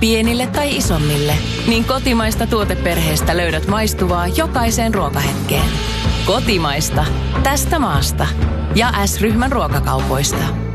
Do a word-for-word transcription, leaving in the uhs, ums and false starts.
Pienille tai isommille, niin kotimaista tuoteperheestä löydät maistuvaa jokaiseen ruokahetkeen. Kotimaista. Tästä maasta. Ja S-ryhmän ruokakaupoista.